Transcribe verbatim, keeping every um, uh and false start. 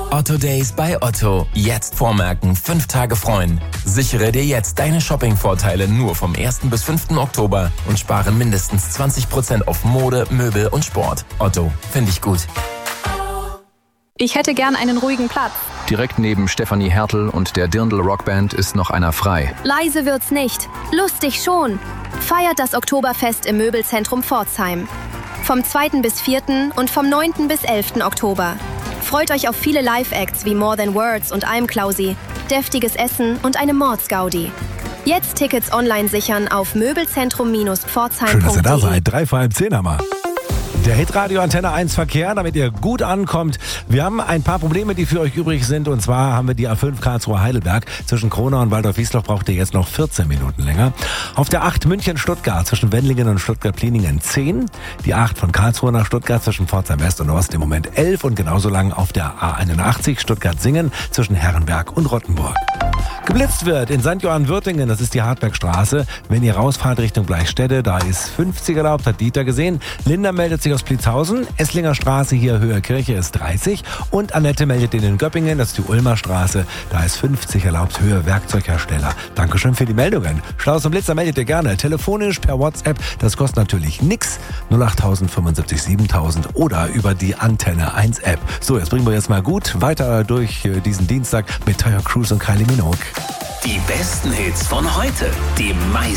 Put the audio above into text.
Otto Days bei Otto. Jetzt vormerken, fünf Tage freuen. Sichere dir jetzt deine Shopping-Vorteile nur vom ersten bis fünften Oktober und spare mindestens zwanzig Prozent auf Mode, Möbel und Sport. Otto, finde ich gut. Ich hätte gern einen ruhigen Platz. Direkt neben Stefanie Hertel und der Dirndl Rockband ist noch einer frei. Leise wird's nicht. Lustig schon. Feiert das Oktoberfest im Möbelzentrum Pforzheim. Vom zweiten bis vierten und vom neunten bis elften Oktober. Freut euch auf viele Live-Acts wie More Than Words und Almklausi, deftiges Essen und eine Mordsgaudi. Jetzt Tickets online sichern auf möbelzentrum Pforzheim punkt de. Schön, dass ihr da seid. Drei vor halb zehn haben wir. Der Hitradio Antenne eins Verkehr, damit ihr gut ankommt. Wir haben ein paar Probleme, die für euch übrig sind. Und zwar haben wir die A fünf Karlsruhe Heidelberg. Zwischen Kronau und Waldorf-Wiesloch braucht ihr jetzt noch vierzehn Minuten länger. Auf der acht München-Stuttgart zwischen Wendlingen und Stuttgart-Pliningen zehn. Die acht von Karlsruhe nach Stuttgart zwischen Pforzheim West und Ost im Moment elf. Und genauso lang auf der A einundachtzig Stuttgart-Singen zwischen Herrenberg und Rottenburg. Geblitzt wird in Sankt Johann-Würtingen, das ist die Hartbergstraße. Wenn ihr rausfahrt Richtung Bleichstätte, da ist fünfzig erlaubt, hat Dieter gesehen. Linda meldet sich aus Plitzhausen. Esslinger Straße hier Höhe Kirche ist dreißig. Und Annette meldet in den Göppingen, das ist die Ulmer Straße. Da ist fünfzig erlaubt, Höhe Werkzeughersteller. Dankeschön für die Meldungen. Staus und Blitzer meldet ihr gerne. Telefonisch per WhatsApp, das kostet natürlich nix. null acht fünfundsiebzig siebentausend oder über die Antenne eins App. So, jetzt bringen wir jetzt mal gut weiter durch diesen Dienstag mit Tyre Cruise und Kylie Minogue. Die besten Hits von heute, die meisten